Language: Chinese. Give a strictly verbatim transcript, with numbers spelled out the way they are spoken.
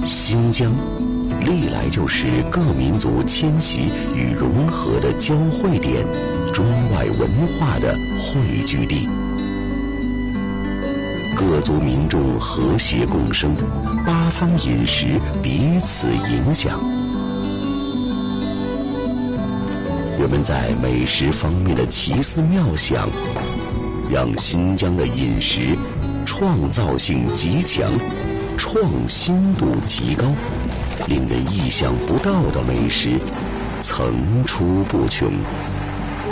新疆历来就是各民族迁徙与融合的交汇点，中外文化的汇聚地。各族民众和谐共生，八方饮食彼此影响。人们在美食方面的奇思妙想，让新疆的饮食创造性极强，创新度极高，令人意想不到的美食层出不穷。